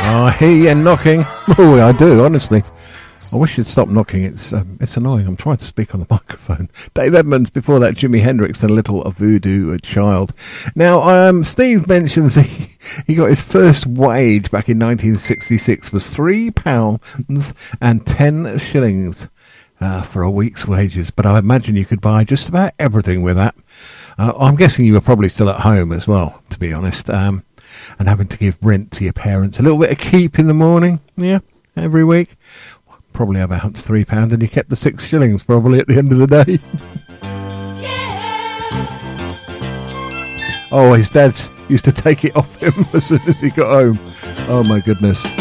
I hear you knocking. Oh, I do, honestly. I wish you'd stop knocking. It's annoying. I'm trying to speak on the microphone. Dave Edmunds, before that, Jimi Hendrix and a little Voodoo Child. Now, Steve mentions he got his first wage back in 1966 was £3.10 for a week's wages. But I imagine you could buy just about everything with that. I'm guessing you were probably still at home as well, to be honest, and having to give rent to your parents. A little bit of keep in the morning, yeah, every week. Probably about £3, and you kept the 6 shillings probably at the end of the day. Oh, his dad used to take it off him as soon as he got home. Oh my goodness.